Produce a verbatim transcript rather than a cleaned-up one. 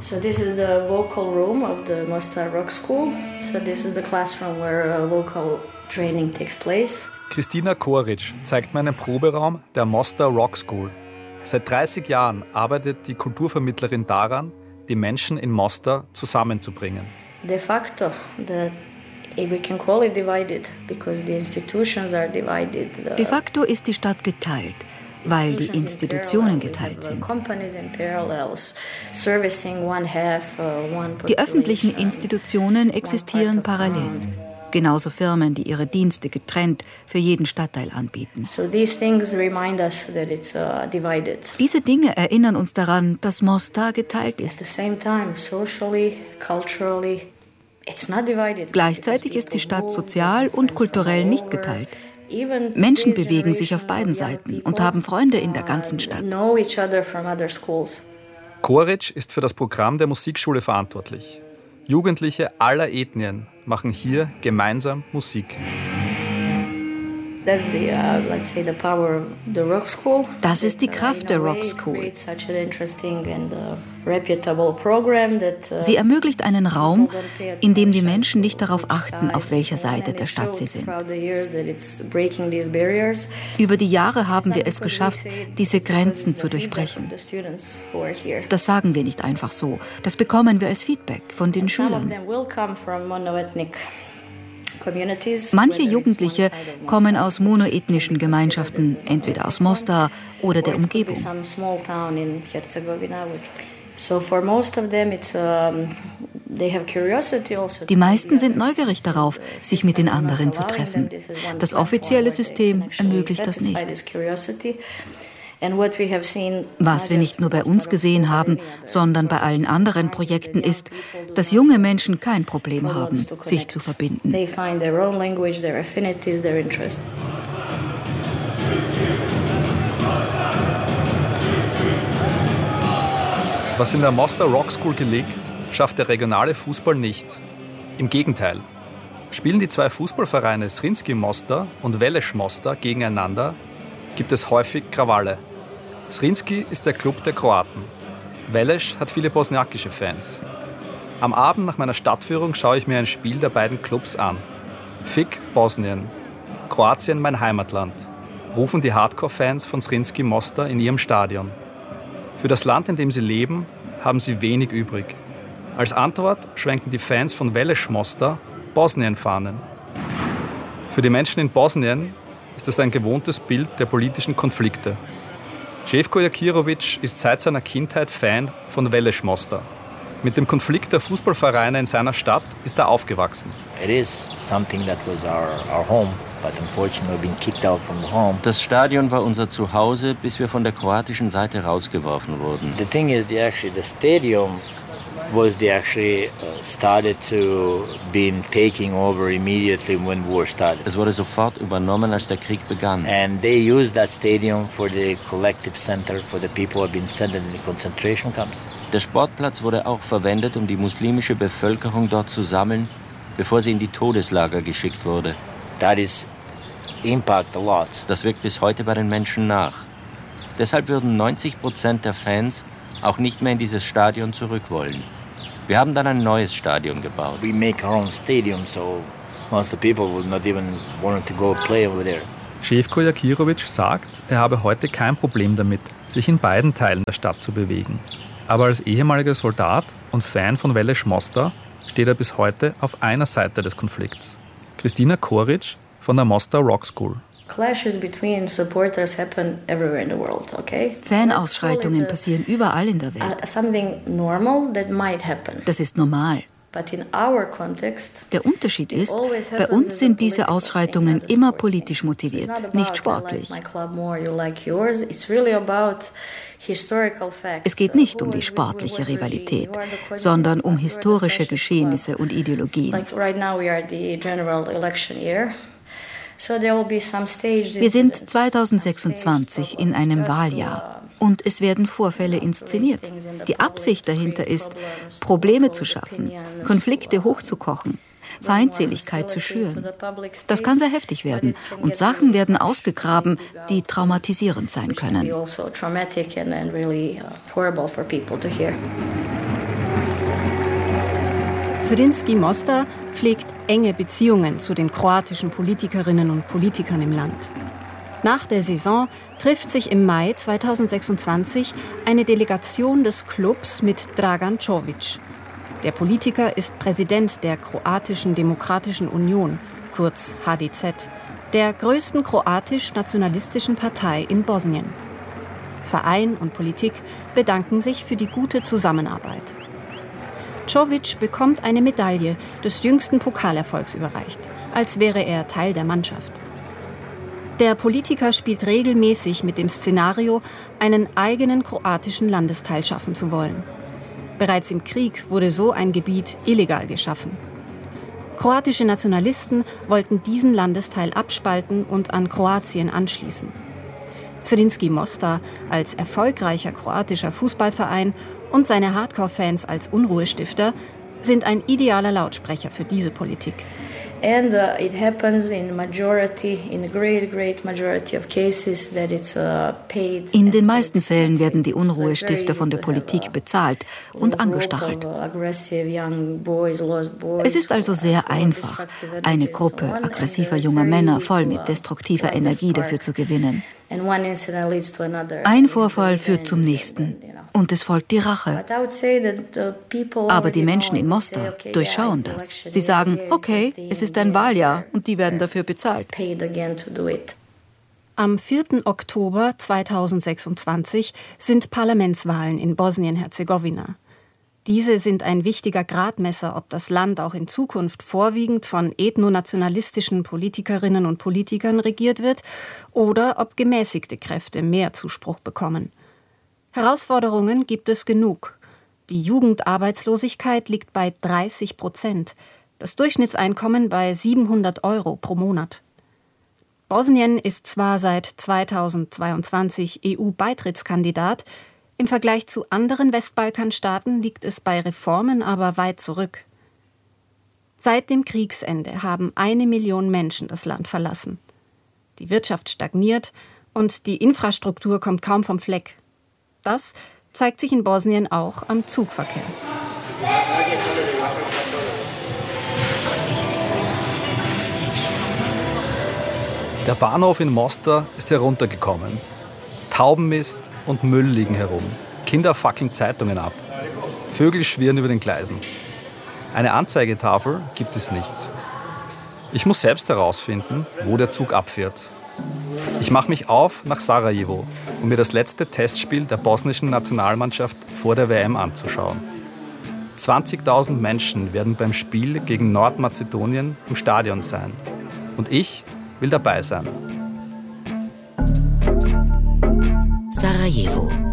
So this is the vocal room of the Mostar Rock School. So this is the classroom where uh, vocal training takes place. Kristina Koric zeigt mir einen Proberaum der Mostar Rock School. Seit dreißig Jahren arbeitet die Kulturvermittlerin daran, die Menschen in Mostar zusammenzubringen. De facto, the, we can call it divided, because the institutions are divided. De facto ist die Stadt geteilt, weil die Institutionen geteilt sind. Die öffentlichen Institutionen existieren parallel. Genauso Firmen, die ihre Dienste getrennt für jeden Stadtteil anbieten. Diese Dinge erinnern uns daran, dass Mostar geteilt ist. Gleichzeitig ist die Stadt sozial und kulturell nicht geteilt. Menschen bewegen sich auf beiden Seiten und haben Freunde in der ganzen Stadt. Koric ist für das Programm der Musikschule verantwortlich. Jugendliche aller Ethnien machen hier gemeinsam Musik. Das ist die Kraft der Rock School. Sie ermöglicht einen Raum, in dem die Menschen nicht darauf achten, auf welcher Seite der Stadt sie sind. Über die Jahre haben wir es geschafft, diese Grenzen zu durchbrechen. Das sagen wir nicht einfach so. Das bekommen wir als Feedback von den Schülern. Manche Jugendliche kommen aus monoethnischen Gemeinschaften, entweder aus Mostar oder der Umgebung. Die meisten sind neugierig darauf, sich mit den anderen zu treffen. Das offizielle System ermöglicht das nicht. Was wir nicht nur bei uns gesehen haben, sondern bei allen anderen Projekten ist, dass junge Menschen kein Problem haben, sich zu verbinden. Was in der Mostar Rock School gelingt, schafft der regionale Fußball nicht. Im Gegenteil. Spielen die zwei Fußballvereine Zrinjski Mostar und Veleš Mostar gegeneinander, gibt es häufig Krawalle. Zrinjski ist der Club der Kroaten. Veleš hat viele bosniakische Fans. Am Abend nach meiner Stadtführung schaue ich mir ein Spiel der beiden Clubs an. Fick Bosnien, Kroatien mein Heimatland, rufen die Hardcore-Fans von Zrinjski Mostar in ihrem Stadion. Für das Land, in dem sie leben, haben sie wenig übrig. Als Antwort schwenken die Fans von Veleš Mostar Bosnien-Fahnen. Für die Menschen in Bosnien ist das ein gewohntes Bild der politischen Konflikte. Željko Jakirović ist seit seiner Kindheit Fan von Veleš Mostar. Mit dem Konflikt der Fußballvereine in seiner Stadt ist er aufgewachsen. It is something that was our, our home, but unfortunately we've been kicked out from home. Das Stadion war unser Zuhause, bis wir von der kroatischen Seite rausgeworfen wurden. The thing is, the actually the stadium was they actually uh, started to being taking over immediately when war started. Es wurde sofort übernommen, als der Krieg begann. And they used that stadium for the collective center for the people who have been sent in the concentration camps. Der Sportplatz wurde auch verwendet, um die muslimische Bevölkerung dort zu sammeln, bevor sie in die Todeslager geschickt wurde. That is impact a lot. Das wirkt bis heute bei den Menschen nach. Deshalb würden neunzig Prozent der Fans auch nicht mehr in dieses Stadion zurück wollen. Wir haben dann ein neues Stadion gebaut. We make our own stadium, so most of the people will not even want to go play over there. Željko Jakirović sagt, er habe heute kein Problem damit, sich in beiden Teilen der Stadt zu bewegen. Aber als ehemaliger Soldat und Fan von Veleš Mostar steht er bis heute auf einer Seite des Konflikts. Kristina Koric von der Mostar Rock School. Fanausschreitungen passieren überall in der Welt. Das ist normal. Der Unterschied ist, bei uns sind diese Ausschreitungen immer politisch motiviert, nicht sportlich. Es geht nicht um die sportliche Rivalität, sondern um historische Geschehnisse und Ideologien. Wir sind zweitausendsechsundzwanzig in einem Wahljahr und es werden Vorfälle inszeniert. Die Absicht dahinter ist, Probleme zu schaffen, Konflikte hochzukochen, Feindseligkeit zu schüren. Das kann sehr heftig werden und Sachen werden ausgegraben, die traumatisierend sein können. Zrinjski Mostar pflegt enge Beziehungen zu den kroatischen Politikerinnen und Politikern im Land. Nach der Saison trifft sich im Mai zweitausendsechsundzwanzig eine Delegation des Clubs mit Dragan Čović. Der Politiker ist Präsident der Kroatischen Demokratischen Union, kurz H D Z, der größten kroatisch-nationalistischen Partei in Bosnien. Verein und Politik bedanken sich für die gute Zusammenarbeit. Čović bekommt eine Medaille des jüngsten Pokalerfolgs überreicht, als wäre er Teil der Mannschaft. Der Politiker spielt regelmäßig mit dem Szenario, einen eigenen kroatischen Landesteil schaffen zu wollen. Bereits im Krieg wurde so ein Gebiet illegal geschaffen. Kroatische Nationalisten wollten diesen Landesteil abspalten und an Kroatien anschließen. Zrinjski Mostar als erfolgreicher kroatischer Fußballverein und seine Hardcore-Fans als Unruhestifter sind ein idealer Lautsprecher für diese Politik. And uh, it happens in majority, in a great, great majority of cases that it's uh, paid. In den meisten Fällen werden die Unruhestifter von der Politik bezahlt und angestachelt. Es ist also sehr einfach, eine Gruppe aggressiver junger Männer voll mit destruktiver Energie dafür zu gewinnen. Ein Vorfall führt zum nächsten und es folgt die Rache. Aber die Menschen in Mostar durchschauen das. Sie sagen, okay, es ist ein Wahljahr und die werden dafür bezahlt. Am vierten Oktober zweitausendsechsundzwanzig sind Parlamentswahlen in Bosnien-Herzegowina. Diese sind ein wichtiger Gradmesser, ob das Land auch in Zukunft vorwiegend von ethnonationalistischen Politikerinnen und Politikern regiert wird oder ob gemäßigte Kräfte mehr Zuspruch bekommen. Herausforderungen gibt es genug. Die Jugendarbeitslosigkeit liegt bei dreißig Prozent, das Durchschnittseinkommen bei siebenhundert Euro pro Monat. Bosnien ist zwar seit zweitausendzweiundzwanzig E U-Beitrittskandidat, im Vergleich zu anderen Westbalkanstaaten liegt es bei Reformen aber weit zurück. Seit dem Kriegsende haben eine Million Menschen das Land verlassen. Die Wirtschaft stagniert und die Infrastruktur kommt kaum vom Fleck. Das zeigt sich in Bosnien auch am Zugverkehr. Der Bahnhof in Mostar ist heruntergekommen. Taubenmist und Müll liegen herum. Kinder fackeln Zeitungen ab. Vögel schwirren über den Gleisen. Eine Anzeigetafel gibt es nicht. Ich muss selbst herausfinden, wo der Zug abfährt. Ich mache mich auf nach Sarajevo, um mir das letzte Testspiel der bosnischen Nationalmannschaft vor der W M anzuschauen. zwanzigtausend Menschen werden beim Spiel gegen Nordmazedonien im Stadion sein. Und ich will dabei sein. Sarajevo.